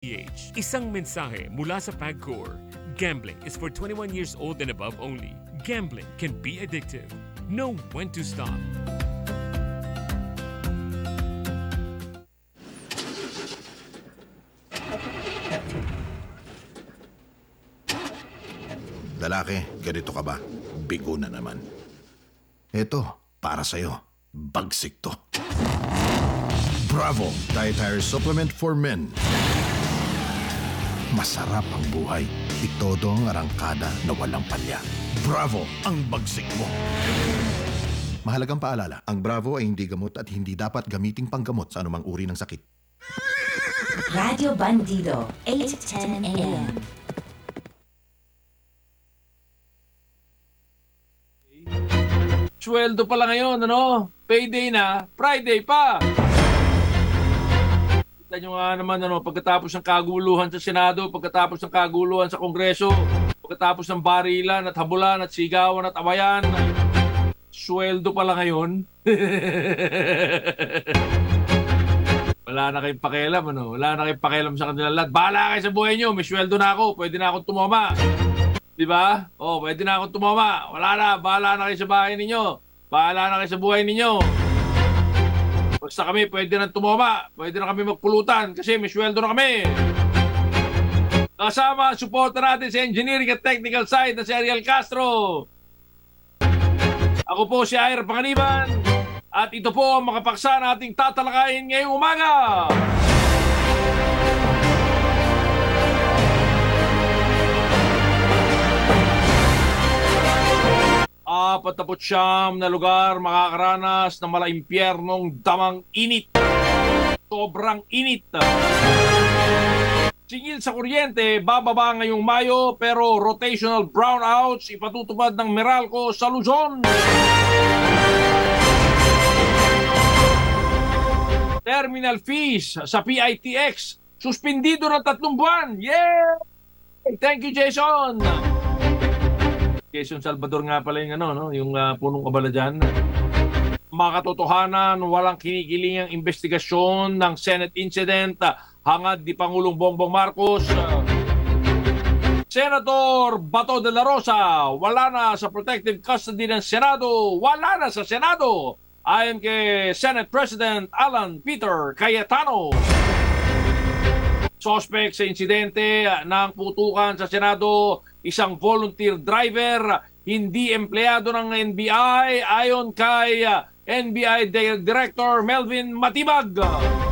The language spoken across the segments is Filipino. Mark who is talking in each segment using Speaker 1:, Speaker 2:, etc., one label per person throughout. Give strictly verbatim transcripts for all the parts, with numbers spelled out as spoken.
Speaker 1: H. Isang mensahe mula sa PAGCOR. Gambling is for twenty-one years old and above only. Gambling can be addictive. Know when to stop.
Speaker 2: Lalaki, ganito ka ba? Bigo na naman. Eto, para sa'yo. Bagsik to. Bravo! Dietary Supplement for Men. Masarap ang buhay. Itodo ang arangkada na walang palya. Bravo! Ang bagsik mo. Mahalagang paalala, ang Bravo ay hindi gamot at hindi dapat gamiting panggamot sa anumang uri ng sakit.
Speaker 3: Radio Bandido, eight ten a m
Speaker 4: Sweldo pala ngayon, ano? Payday na, Friday pa. Kita nyo nga naman, ano, pagkatapos ng kaguluhan sa Senado, pagkatapos ng kaguluhan sa Kongreso, pagkatapos ng barilan at habulan at sigawan at awayan, sweldo pala ngayon. Wala na kayong pakialam, ano? Wala na kayong pakialam sa kanila lahat. Bahala kayo sa buhay nyo, may sweldo na ako, pwede na akong tumama. Di ba? Oh, pwede na akong tumama. Wala na, bahala na kayo sa bahay ninyo. Bahala na kayo sa buhay ninyo. Basta kami, pwede na tumama. Pwede na kami magpulutan kasi may sweldo na kami. Kasama, suporta natin sa engineering at technical side na si Ariel Castro. Ako po si Ira Panganiban. At ito po ang mga paksa nating tatalakayin ngayong umaga. Apat na putsyam na lugar makakaranas ng malaimpyernong damang init. Sobrang init. Singil sa kuryente, bababa ngayong Mayo pero rotational brownouts ipatutupad ng Meralco sa Luzon. Terminal fees sa P I T X suspendido ng tatlong buwan. Yeah! Thank you, Jason! Quezon Salvador nga pala yung, ano, no? Yung uh, punong kabala dyan. Makatotohanan, walang kinikilingang investigasyon ng Senate incident uh, hangad ni Pangulong Bongbong Marcos. Uh, Senator Bato de la Rosa, wala na sa protective custody ng Senado. Wala na sa Senado. Ayon kay Senate President Alan Peter Cayetano. Suspect sa insidente ng putukan sa Senado, isang volunteer driver, hindi empleyado ng N B I ayon kay N B I Director Melvin Matibag.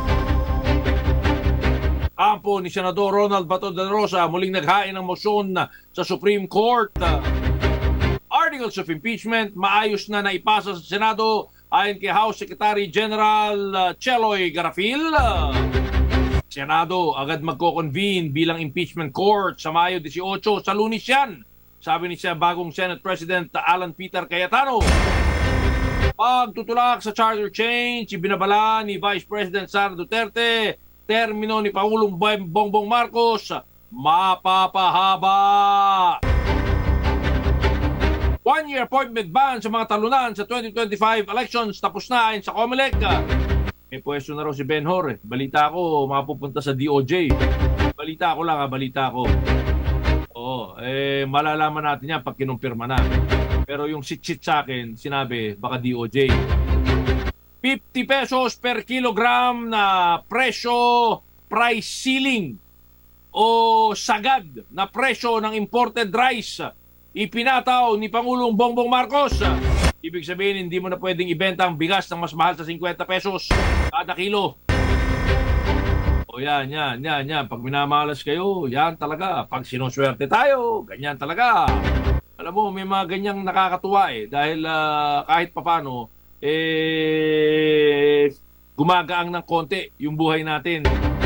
Speaker 4: Kampo ni Senador Ronald Bato de la Rosa muling naghain ng motion sa Supreme Court. Articles of impeachment maayos na naipasa sa Senado ayon kay House Secretary General Cheloy Garafil. Senado agad magko-convene bilang impeachment court sa Mayo eighteen sa Lunes yan. Sabi ni siya bagong Senate President Alan Peter Cayetano. Pagtutulak sa charter change, ibinabala ni Vice President Sara Duterte, termino ni Pangulong Bongbong Marcos, mapapahaba. One-year appointment ban sa mga talunan sa twenty twenty-five elections tapos na ayon sa COMELEC. May pwesto na raw si Benhor. Eh. Balita ko, mapupunta sa D O J. Balita ko lang ha, balita ko. Oo, eh, malalaman natin yan pag kinumpirma na. Pero yung sit-sit sa akin, sinabi, baka D O J. fifty pesos per kilogram na presyo, price ceiling o sagad na presyo ng imported rice ipinataw ni Pangulong Bongbong Marcos. Ibig sabihin, hindi mo na pwedeng ibenta ang bigas ng mas mahal sa fifty pesos kada kilo. O yan, yan, yan, yan. Pag minamalas kayo, yan talaga. Pag sinuswerte tayo, ganyan talaga. Alam mo, may mga ganyang nakakatuwa eh. Dahil uh, kahit papano, eh, gumagaang ng konti yung buhay natin.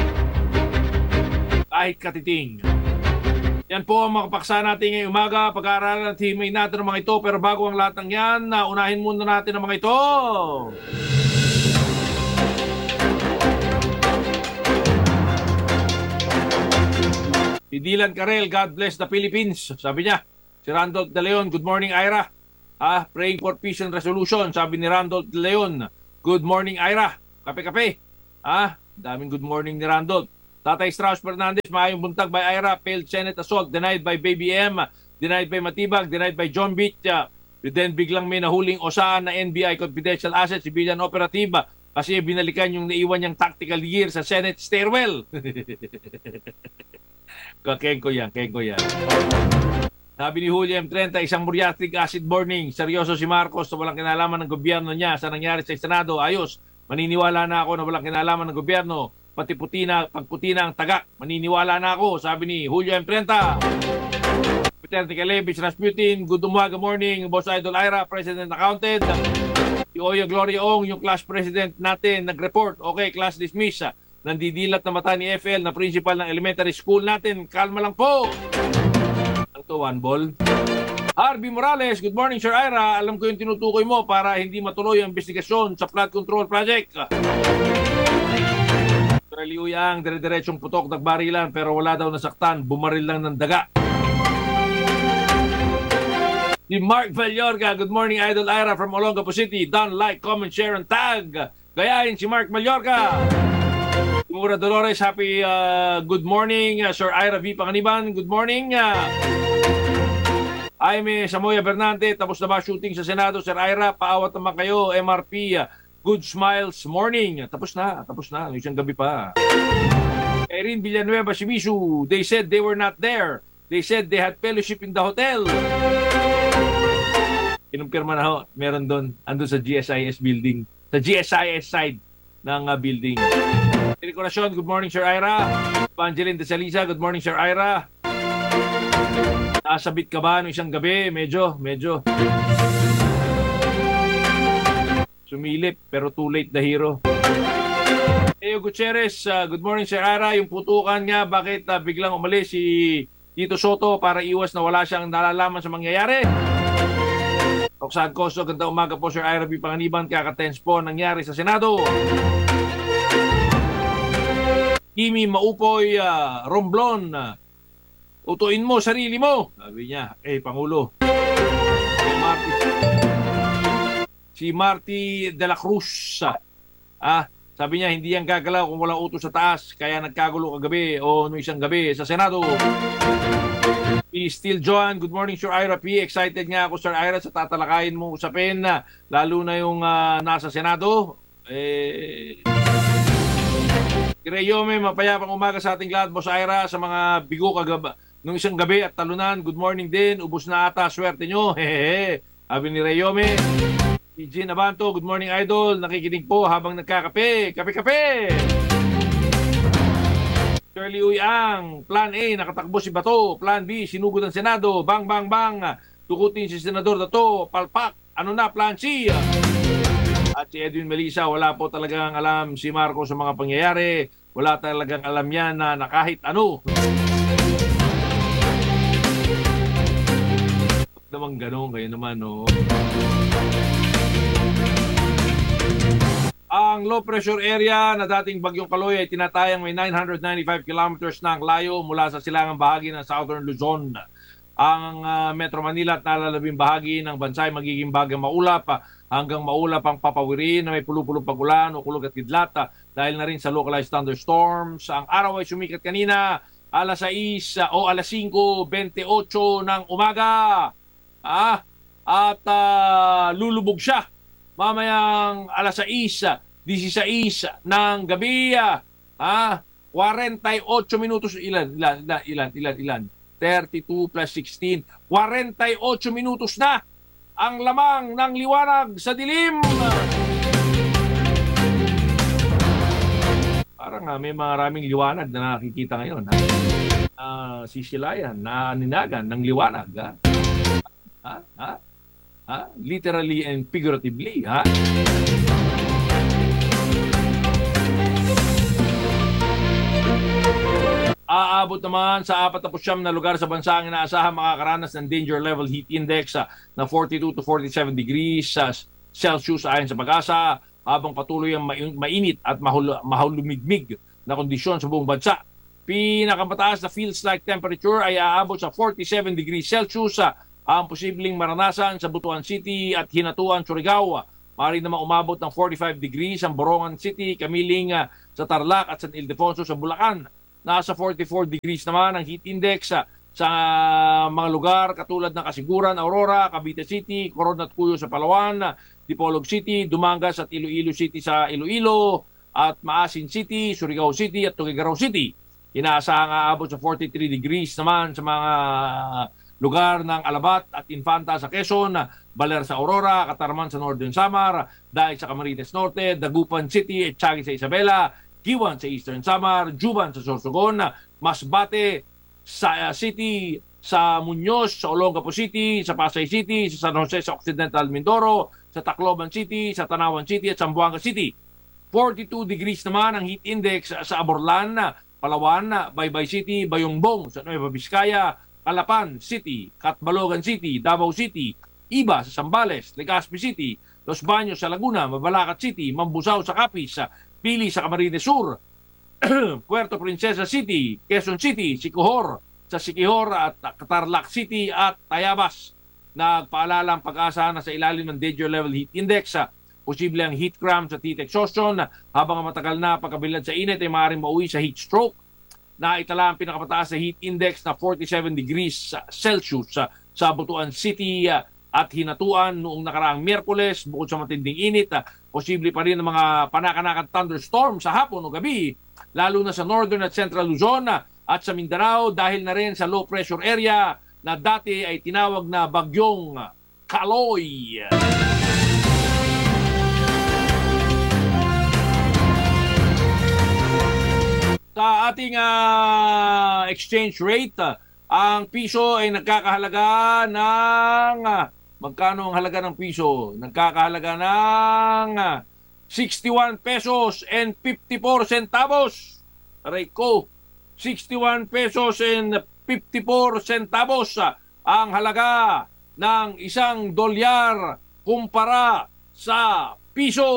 Speaker 4: Kahit katiting. Yan po ang makapaksa natin ngayong umaga. Pag-aaralan at himay natin ang mga ito. Pero bago ang lahat ng yan, uh, unahin muna natin ang mga ito. Si Dylan Karel, God bless the Philippines. Sabi niya. Si Randolph De Leon, good morning Ira. Ah, praying for peace and resolution. Sabi ni Randolph De Leon, good morning Ira. Kape-kape. Ah, daming good morning ni Randolph. Tatay Strauss Fernandez, maayong buntag by Ira, failed Senate assault, denied by Baby M, denied by Matibag, denied by John Beach. Uh, then biglang may nahuling osaan na N B I confidential asset, civilian operative, uh, kasi binalikan yung naiwan niyang tactical gear sa Senate stairwell. Kakengko yan, kengko yan. Sabi ni Julio M. Trenta, isang muriatic acid burning. Seryoso si Marcos na walang kinalaman ng gobyerno niya sa nangyari sa Senado. Ayos, maniniwala na ako na walang kinalaman ng gobyerno. Pati puti na, pagputi na ang tagak. Maniniwala na ako, sabi ni Julio M. Trenta. Peter Nikalevich Rasputin, good umaga morning. Boss Idol Ira, President Accounted. Si Oya Gloria Ong, yung class president natin, nag-report. Okay, class dismiss. Nandidilat na mata ni F L na principal ng elementary school natin. Kalma lang po. Ang to, one ball. Harvey Morales, good morning, Sir Ira. Alam ko yung tinutukoy mo para hindi matuloy ang investigasyon sa flood control project. Sir Liuyang, dire-diretsong putok, nagbarilan pero wala daw nasaktan. Bumaril lang ng daga. Si Mark Vallorga, good morning, Idol Ira from Olongapo City. Don't like, comment, share, and tag. Gayahin si Mark Vallorga. Mura Dolores, happy uh, good morning. Uh, Sir Ira V. Panganiban, good morning. Uh, Jaime Samoya Bernante, tapos na ba shooting sa Senado? Sir Ira, paawat naman kayo. M R P, uh, good smiles morning. Tapos na, tapos na. Isang gabi pa. Erin Villanueva, Shimizu, they said they were not there. They said they had fellowship in the hotel. Kinumpirma na ho, meron doon, andun sa G S I S building. Sa G S I S side ng uh, building. Eric Corazon, good morning, Sir Ira. Evangeline De Salisa, good morning, Sir Ira. Nasabit ka ba no isang gabi? Medyo, medyo. Sumilip, pero too late the hero. Eo Gutierrez, uh, good morning, Sir Ira. Yung putukan nga, bakit uh, biglang umalis si Tito Soto para iwas na wala siyang nalalaman sa mangyayari? Roxanne Costo, ganda umaga po, Sir Ira B. Panganiban. Kaka-tense po nangyari sa Senado. Kimi Maupoy, uh, Romblon, uh, utuin mo sarili mo. Sabi niya, eh, Pangulo. Si Marty, si Marty de la Cruz, uh, ah, sabi niya, hindi yan gagalaw kung walang utos sa taas. Kaya nagkagulo kagabi o no isang gabi sa Senado. P. Still John, good morning, Sir Ira P. Excited nga ako, Sir Ira, sa tatalakayin mo usapin na lalo na yung uh, nasa Senado. Eh... Kireyome, mapayapang umaga sa ating lahat, Boss Ira, sa mga bigo kagab nung isang gabi at talunan. Good morning din. Ubus na ata, swerte nyo. Hehehe. Sabi ni Reyome. Si Jean Abanto, good morning, Idol. Nakikinig po habang nagkakape. Kape-kape! Shirley Uyang, Plan A, nakatakbo si Bato. Plan B, sinugod ang Senado. Bang, bang, bang. Tukutin si Senador Dato. Palpak. Ano na, Plan C? At si Edwin Melissa, wala po talagang alam si Marcos sa mga pangyayari. Wala talagang alam yan na, na kahit ano. Naman gano'n, kayo naman, no? Ang low pressure area na dating Bagyong Kaloy ay tinatayang may nine hundred ninety-five kilometers na ang layo mula sa silangang bahagi ng Southern Luzon. Ang uh, Metro Manila at nalalabing bahagi ng bansa ay magiging bagyang maulap hanggang maulap ang papawirin na may pulo-pulong pagulan o kulog at kidlat dahil na rin sa localized thunderstorms. Ang araw ay sumikat kanina alas sais o alas singko twenty-eight ng umaga. Ah, at uh, lulubog siya mamayang alas sais sixteen ng gabi. Ah, forty-eight minutos ilan ilan ilan ilan ilan ilan thirty-two plus sixteen, forty-eight minutos na ang lamang ng liwanag sa dilim. Parang uh, may maraming liwanag na nakikita ngayon. Ha? Uh, sisilayan, naaninagan ng liwanag. Ha? Ha? Ha? Ha? Literally and figuratively. Ha? Aabot naman sa forty-nine na lugar sa bansa ang inaasahan makakaranas ng danger level heat index uh, na forty-two to forty-seven degrees uh, Celsius ayon sa Pag-asa, habang patuloy ang mainit at mahul mahulumigmig na kondisyon sa buong bansa. Pinakamataas na feels like temperature ay aabot sa forty-seven degrees Celsius uh, ang posibleng maranasan sa Butuan City at Hinatuan, Surigao. Maaari naman umabot ng forty-five degrees ang Borongan City, Kamiling uh, sa Tarlac at San Ildefonso sa Bulacan. nasa forty-four degrees naman ang heat index sa, sa mga lugar katulad ng Kasiguran, Aurora, Cavite City, Coron at Cuyo sa Palawan, Dipolog City, Dumangas at Iloilo City sa Iloilo, at Maasin City, Surigao City at Tuguegarao City. Inaasahang aabot sa forty-three degrees naman sa mga lugar ng Alabat at Infanta sa Quezon, Baler sa Aurora, Katarman sa Northern Samar, Daig sa Camarines Norte, Dagupan City at Tiague sa Isabela, Kiwan sa Eastern Samar, Juban sa Sorsogon, Masbate sa uh, City, sa Muñoz, sa Olongapo City, sa Pasay City, sa San Jose sa Occidental Mindoro, sa Tacloban City, sa Tanawan City at Zamboanga City. forty-two degrees naman ang heat index sa Aborlan, Palawan, Baybay City, Bayongbong sa Nueva Vizcaya, Calapan City, Catbalogan City, Davao City, Iba sa Zambales, Legazpi City, Los Baños sa Laguna, Mabalacat City, Mambusaw sa Capiz, Pili sa Camarines Sur, Puerto Princesa City, Quezon City, Siquijor sa Siquijor at Tarlac City at Tayabas. Nagpaalala ang Pag-asa na sa ilalim ng danger level heat index, posible ang heat cramp sa teeth exhaustion, habang matagal na pagkabilad sa init ay maaaring mauwi sa heat stroke. Naitala ang pinakapataas na heat index na forty-seven degrees Celsius sa, sa Butuan City uh, at Hinatuan noong nakaraang Miyerkules. Bukod sa matinding init, uh, posible pa rin ang mga panakanakan thunderstorm sa hapon o gabi, lalo na sa northern at central Luzon uh, at sa Mindanao dahil na rin sa low pressure area na dati ay tinawag na Bagyong Kaloy. Sa ating uh, exchange rate, uh, ang piso ay nagkakahalaga ng uh, magkano ang halaga ng piso? Nagkakahalaga ng uh, sixty-one pesos and fifty-four centavos. Aray ko, sixty-one pesos and fifty-four centavos uh, ang halaga ng isang dolyar kumpara sa piso.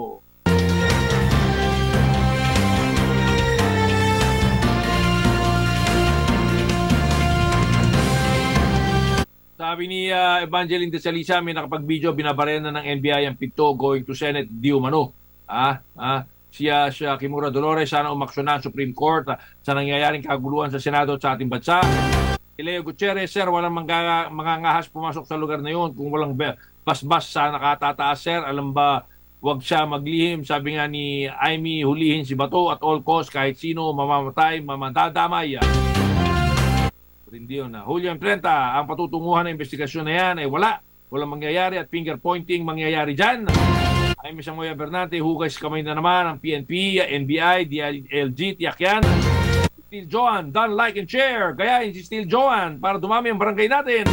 Speaker 4: Sabi ni uh, Evangeline de Salisa, may nakapag-video, binabarena ng N B I ang pito going to Senate di umano. Ah, ah, siya, siya Kimura Dolores, sana umaksyonan ang Supreme Court ah, sa nangyayaring kaguluhan sa Senado at sa ating bansa. Leo Gutierrez, sir, walang mga, mga ngahas pumasok sa lugar na yun. Kung walang basbas sa nakatataas, sir, alam ba, wag siya maglihim. Sabi nga ni Aimee, hulihin si Bato at all cost, kahit sino mamamatay, mamadadamay. Hindi yun. Julio Imprenta, ang patutunguhan ng investigasyon na yan ay wala. Walang mangyayari at finger pointing mangyayari dyan. Ay Misamoya Bernante, hugay sa kamay na naman ang P N P, N B I, D L G, tiyak yan. Steel Joan, done, like and share. Gayahin si Steel Joan para dumami ang barangay natin.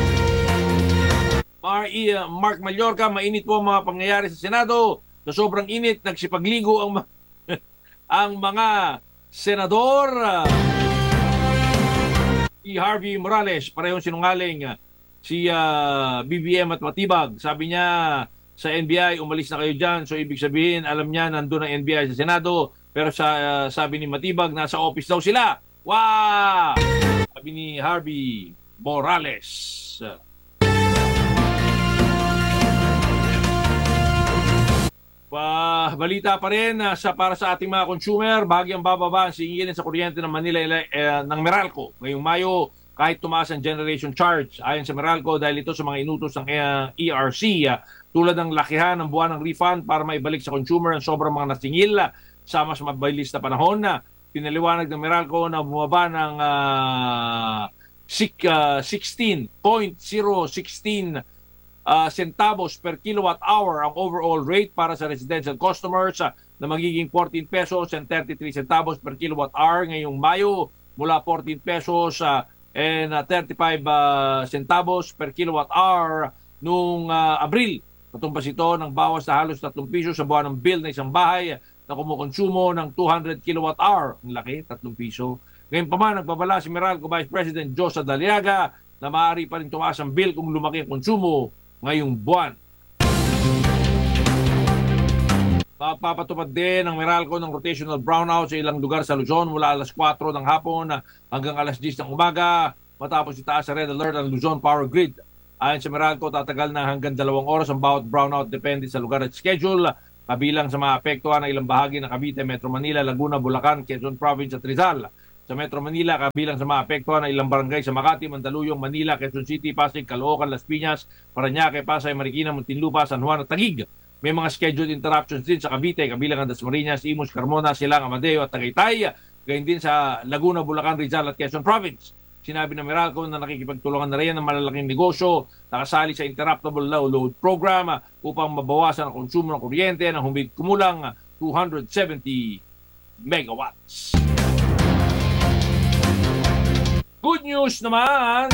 Speaker 4: Mark Mallorca, mainit po ang mga pangyayari sa Senado. Sa sobrang init, nagsipagligo ang, ang mga senador. Si Harvey Morales, parehong sinungaling. Si uh, B B M at Matibag, sabi niya sa N B I, umalis na kayo dyan. So ibig sabihin, alam niya nandun ang N B I sa Senado. Pero sa uh, sabi ni Matibag, nasa office daw sila. Wow! Sabi ni Harvey Morales. Pa, balita pa rin uh, sa para sa ating mga consumer, bahagyang bababa ang singilin sa kuryente ng Manila eh, ng Meralco. Ngayong Mayo, kahit tumaas ang generation charge, ayon sa Meralco dahil ito sa mga inutos ng uh, E R C, uh, tulad ng lakihan ng buwan ng refund para maibalik sa consumer ang sobrang mga nasingil uh, sa mas mabilis na panahon na. Pinaliwanag ng Meralco na bumaba ng uh, sixteen point zero one six Uh, centavos per kilowatt hour ang overall rate para sa residential customers uh, na magiging fourteen pesos and thirty-three centavos per kilowatt hour ngayong Mayo mula fourteen pesos uh, and uh, thirty-five uh, centavos per kilowatt hour nung uh, Abril. Katumbas ito ng bawas na halos tatlong piso sa buwan ng bill na isang bahay na kumukonsumo ng two hundred kilowatt hour. Ang laki, tatlong piso. Ngayon pa man, nagbabala si Meralco Vice President Josa Daliaga na maaari pa rin tumaas ang bill kung lumaki ang konsumo ngayong buwan. Papatupad din ng Meralco ng rotational brownout sa ilang lugar sa Luzon mula alas kwatro ng hapon hanggang alas diyes ng umaga matapos itaas sa red alert ang Luzon Power Grid. Ayon sa Meralco, tatagal na hanggang dalawang oras ang bawat brownout depende sa lugar at schedule, kabilang sa mga apektuhan ng ilang bahagi ng Cavite, Metro Manila, Laguna, Bulacan, Quezon Province at Rizal. sa Metro Manila, kabilang sa mga apektuhan ng ilang barangay sa Makati, Mandaluyong, Manila, Quezon City, Pasig, Caloocan, Las Piñas, Parañaque, Pasay, Marikina, Muntinlupa, San Juan at Taguig. May mga scheduled interruptions din sa Cavite, kabilang ang Dasmariñas, Imus, Carmona, Silang, Amadeo at Tagaytay. Gayon din sa Laguna, Bulacan, Rizal at Quezon Province. Sinabi ng Meralco na nakikipagtulungan na rin ng malalaking negosyo nakasali sa Interruptible Low Load Program upang mabawasan ang konsumo ng kuryente ng humigit kumulang two hundred seventy megawatts. Good news naman!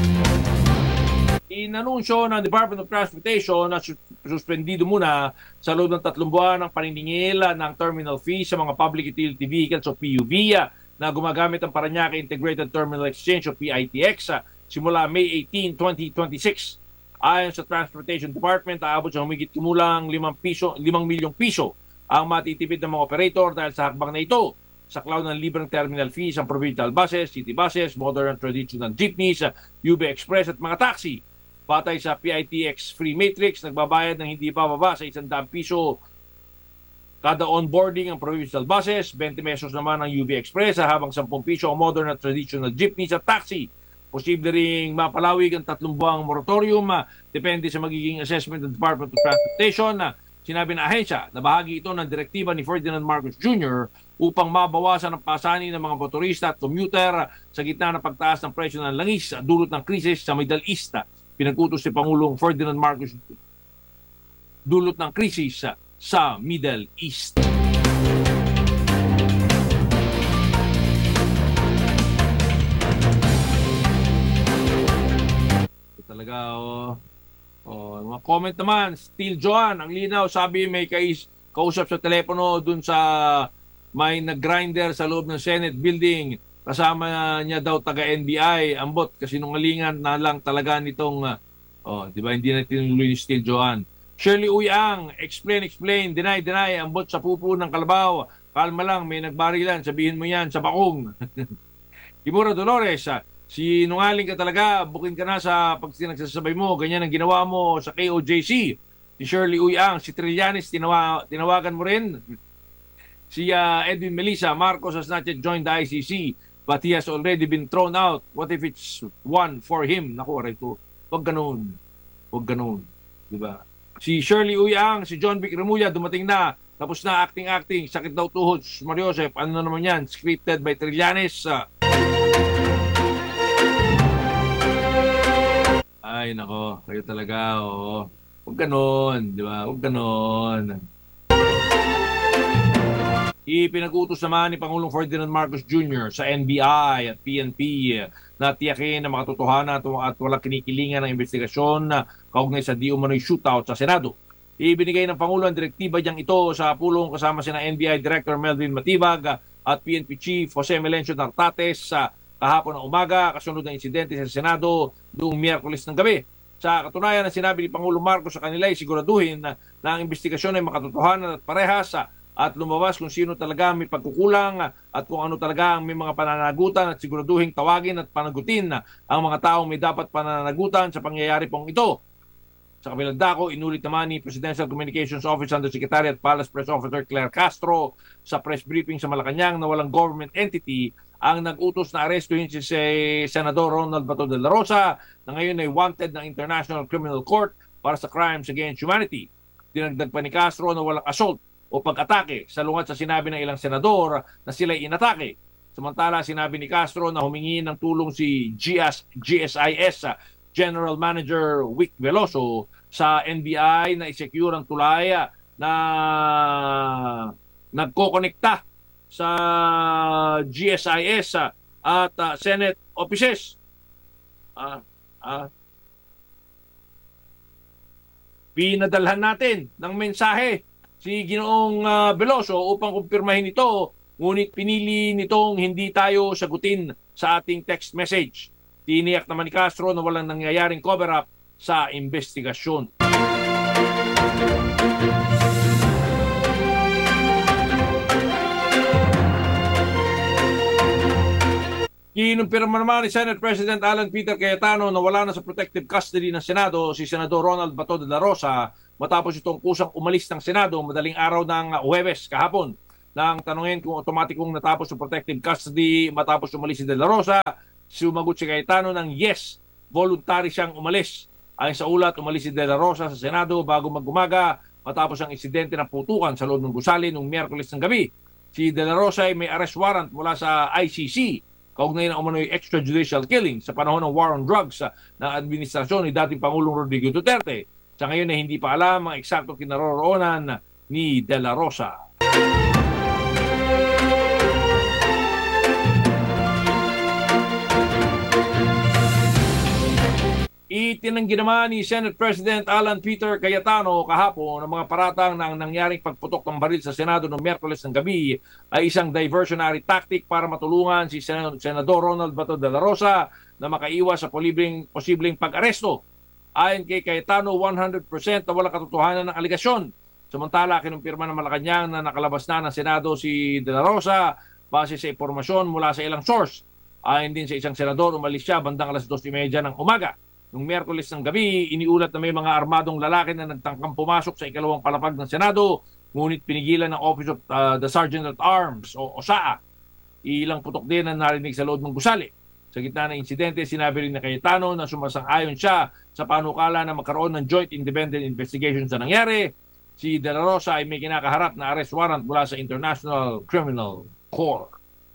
Speaker 4: Inanunsyo ng Department of Transportation na suspendido muna sa loob ng tatlong buwan ang paniningil ng terminal fee sa mga public utility vehicles o P U V na gumagamit ang Parañaque Integrated Terminal Exchange o P I T X simula May eighteenth, twenty twenty-six. Ayon sa Transportation Department, aabot sa humigit kumulang limang piso, limang milyong piso ang matitipid ng mga operator dahil sa hakbang na ito. Saklaw ng libreng terminal fees ang provincial buses, city buses, modern and traditional jeepneys, U B Express at mga taxi. Patay sa P I T X Free Matrix, nagbabayad ng hindi bababa sa isang daang piso kada onboarding ang provincial buses, twenty pesos naman ang U V Express, habang ten piso ang modern at traditional jeepneys at taxi. Posible ring mapalawig ang tatlong buwang moratorium, depende sa magiging assessment ng Department of Transportation. Sinabi ng ahensya na bahagi ito ng direktiba ni Ferdinand Marcos Junior upang mabawasan ang pasanin ng mga motorista at commuter sa gitna ng pagtaas ng presyo ng langis dulot ng krisis sa Middle East. Pinag-utos si Pangulong Ferdinand Marcos dulot ng krisis sa Middle East. Ito talaga, oh. Oh, mga comment naman, Steel Joan, ang linaw, sabi may kais, kausap sa telepono dun sa may nag-grinder sa loob ng Senate building. Kasama niya daw taga-N B I. Ambot, kasinungalingan na lang talaga nitong, uh, oh, di ba, hindi na tinuloy ni Steel Joan. Shirley Uyang, explain, explain, deny, deny, ambot sa pupo ng kalabaw. Kalma lang, may nagbarilan, sabihin mo yan sa bakong. Kimura Dolores, uh, sinungaling ka talaga, bukin ka na sa pagtinagsasabay mo, ganyan ang ginawa mo sa K O J C. Si Shirley Uyang, si Trillanes, tinawa, tinawagan mo rin. Si uh, Edwin Melissa, Marcos has not yet joined the I C C, but he has already been thrown out. What if it's one for him? Naku, aray ko. Huwag ganun. Huwag ganun. Diba? Si Shirley Uyang, si John Vic Remulla, dumating na. Tapos na acting-acting. Sakit daw tuhod. Mario Joseph, ano naman yan? Scripted by Trillanes. Uh, Ay, nako, kayo talaga, oo. Huwag ganon, di ba? Huwag ganon. Ipinag-utos naman ni Pangulong Ferdinand Marcos Junior sa N B I at P N P na tiyakin na makatotohanan at walang kinikilingan ng investigasyon kaugnay sa di umano'y shootout sa Senado. Ibinigay ng Pangulo ang direktiba niyang ito sa pulong kasama sina N B I Director Melvin Matibag at P N P Chief Jose Melencio Nartates sa kahapon ng umaga, kasunod ng insidente sa Senado noong Miyerkules ng gabi. Sa katunayan na sinabi ni Pangulong Marcos sa kanila ay siguraduhin na, na ang investigasyon ay makatotohanan at parehas at lumabas kung sino talaga may pagkukulang at kung ano talaga ang may mga pananagutan at siguraduhin tawagin at panagutin ang mga taong may dapat pananagutan sa pangyayari pong ito. Sa kabilang dako, inulit naman ni Presidential Communications Office Undersecretary at Palace Press Officer Claire Castro sa press briefing sa Malacanang na walang government entity ang nag-utos na arestuhin si Senador Ronald Bato de la Rosa na ngayon ay wanted ng International Criminal Court para sa crimes against humanity. Dinagdag pa ni Castro na walang assault o pag-atake sa lungat sa sinabi ng ilang senador na sila'y inatake. Samantala, sinabi ni Castro na humingi ng tulong si G S, G S I S General Manager Vic Veloso sa N B I na i-secure ang tulay na nagkokonekta sa G S I S at uh, Senate offices. Uh, uh, pinadalhan natin ng mensahe si Ginoong uh, Veloso upang kumpirmahin ito, ngunit pinili nitong hindi tayo sagutin sa ating text message. Tiniyak naman ni Castro na walang nangyayaring cover-up sa investigasyon. Kinumpirma naman ni Senate President Alan Peter Cayetano na wala na sa protective custody ng Senado si Senador Ronald Bato de la Rosa matapos itong kusang umalis ng Senado madaling araw ng Huwebes kahapon. nang tanungin kung automatikong natapos sa protective custody matapos umalis si De La Rosa, sumagot si Cayetano ng yes, voluntary siyang umalis. Ayon sa ulat, umalis si De La Rosa sa Senado bago mag-umaga matapos ang insidente ng putukan sa loob ng gusali noong Miyerkules ng gabi. Si De La Rosa ay may arrest warrant mula sa I C C kaugnay ng umano'y extrajudicial killing sa panahon ng war on drugs uh, ng administrasyon ni dating Pangulong Rodrigo Duterte. Sa ngayon ay hindi pa alam ang eksaktong kinaroroonan ni De La Rosa. Itinanggi naman ni Senate President Alan Peter Cayetano kahapon ang mga paratang na ang nangyaring pagputok ng baril sa Senado noong Miyerkules ng gabi ay isang diversionary tactic para matulungan si Sen- Senador Ronald Bato de la Rosa na makaiwas sa posibleng, posibleng pag-aresto. Ayon kay Cayetano, one hundred percent na walang katotohanan ng aligasyon. Samantala, kinumpirma ng Malacanang na nakalabas na ng Senado si de la Rosa base sa impormasyon mula sa ilang source. Ayon din sa isang senador, umalis siya bandang alas dos trenta ng umaga. Noong Miyerkules ng gabi, iniulat na may mga armadong lalaki na nagtangkang pumasok sa ikalawang palapag ng Senado, ngunit pinigilan ng Office of uh, the Sergeant at Arms o O S A A. Ilang putok din ang narinig sa loob ng gusali. Sa gitna ng insidente, sinabi rin na Cayetano na sumasang-ayon siya sa panukala na magkaroon ng joint independent investigation sa nangyari. Si De La Rosa ay may kinakaharap na arrest warrant mula sa International Criminal Court.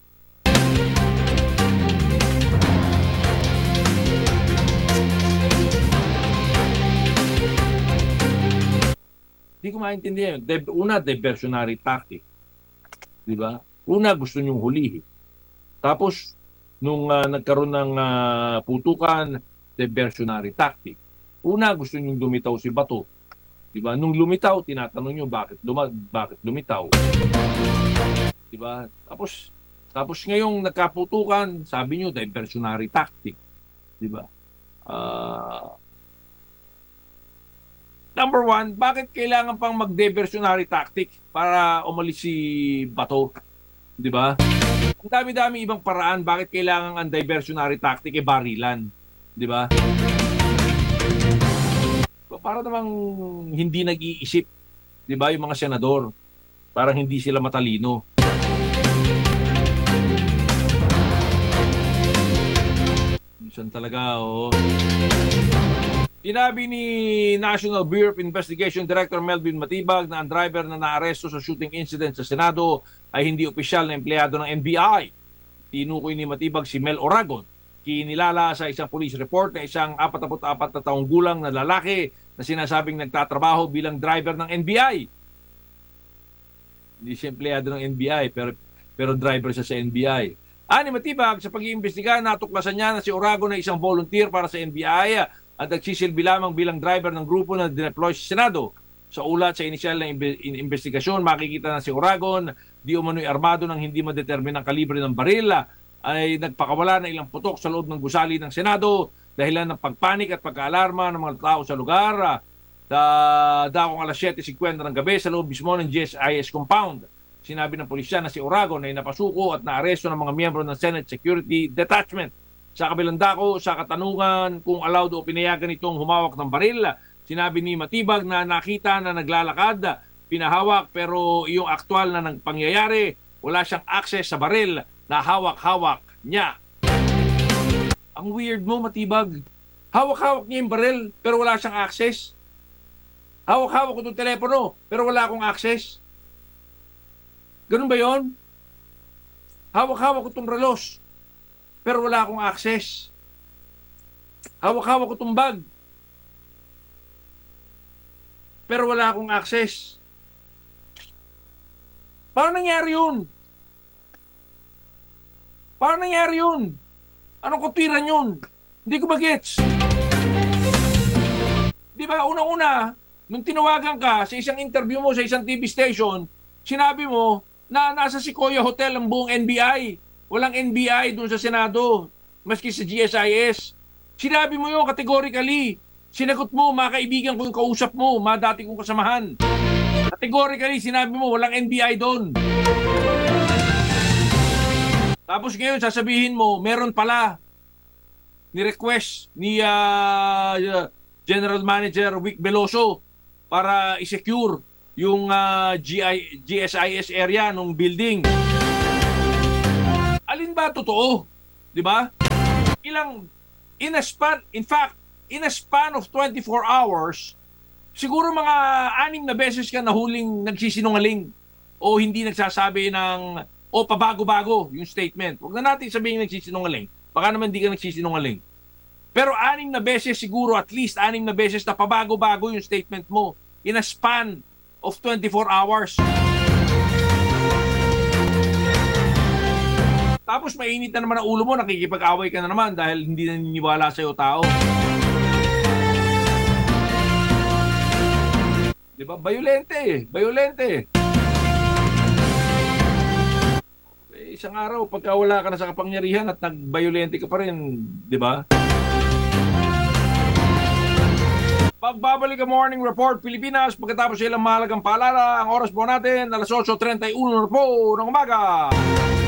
Speaker 4: Hindi ko maintindihan. Una, diversionary tactic. Di ba? Una, gusto niyong hulihin. Tapos, nung uh, nagkaroon ng uh, putukan, diversionary tactic. Una, gusto niyong lumitaw si Bato. Di ba? Nung lumitaw, tinatanong niyo bakit, luma, bakit lumitaw. Di ba? Tapos, tapos ngayong nagkaputukan, sabi niyo, diversionary tactic. Di ba? Ah... Uh, Number one, bakit kailangan pang mag-diversionary tactic para umalis si Bato? Di ba? Ang dami-dami ibang paraan bakit kailangan ang diversionary tactic e barilan. Di ba? Para namang hindi nag-iisip, di ba, yung mga senador. Parang hindi sila matalino. Minsan talaga, oh. Tinabi ni National Bureau of Investigation Director Melvin Matibag na ang driver na naaresto sa shooting incident sa Senado ay hindi opisyal na empleyado ng N B I. Tinukoy ni Matibag si Mel Oragon, kinilala sa isang police report na isang forty-four na taong gulang na lalaki na sinasabing nagtatrabaho bilang driver ng N B I. Hindi siya empleyado ng N B I pero, pero driver siya sa N B I. Ani Matibag, sa pag-iimbestiga, natuklasan niya na si Oragon ay isang volunteer para sa N B I at nagsisilbi lamang bilang driver ng grupo na dineploy sa Senado. Sa ulat sa inisyal na investigasyon, makikita na si Oragon, di umano'y armado ng hindi madeterminang kalibre ng baril, ay nagpakawala ng ilang putok sa loob ng gusali ng Senado dahilan ng pagpanik at pagkaalarma ng mga tao sa lugar. Sa dakong alas seven fifty ng gabi sa loob mismo ng G S I S compound. Sinabi ng pulisya na si Oragon ay napasuko at naaresto ng mga miyembro ng Senate Security Detachment. Sa kabilang dako, sa katanungan kung allowed o pinayagan itong humawak ng baril, sinabi ni Matibag na nakita na naglalakad, pinahawak pero yung aktual na ng pangyayari, wala siyang access sa baril na hawak-hawak niya. Ang weird mo, Matibag. Hawak-hawak niya yung baril pero wala siyang access. Hawak-hawak ko itong telepono pero wala akong access. Ganun ba yon? Hawak-hawak ko itong relos pero wala akong access. Hawak-hawak ko itong bag pero wala akong access. Paano nangyari yun? Paano nangyari yun? Anong kutiran yun? Hindi ko bagets. Di ba, unang-una, nung tinawagan ka sa isang interview mo sa isang T V station, sinabi mo na nasa Sequoia Hotel ang buong N B I. Walang N B I doon sa Senado, maski sa G S I S. Sinabi mo yun categorically. Sinagot mo, mga kaibigan ko yung kausap mo, mga dati kong kasamahan. Categorically, sinabi mo, walang N B I doon. Tapos ngayon, sasabihin mo, meron pala ni-request ni uh, General Manager Vic Veloso para i-secure yung ah, G I, G S I S area ng building. Alin ba totoo? Di ba? Ilang, in a span, in fact, in a span of twenty-four hours, siguro mga anim na beses ka nahuling nagsisinungaling o hindi nagsasabi ng, o pabago-bago yung statement. Huwag na natin sabihin nagsisinungaling. Baka naman hindi ka nagsisinungaling. Pero anim na beses siguro, at least anim na beses na pabago-bago yung statement mo in a span of twenty-four hours. Tapos mainit na naman ang ulo mo, nakikipag-away ka na naman dahil hindi naniniwala sa'yo tao. Di ba? Bayolente eh. Bayolente. Eh, isang araw, pagka wala ka na sa kapangyarihan at nagbayolente ka pa rin, di ba? Pagbabalik ang Morning Report Pilipinas, pagkatapos ilang mahalagang paalala, ang oras po natin, alas eight thirty-one na po ng umaga.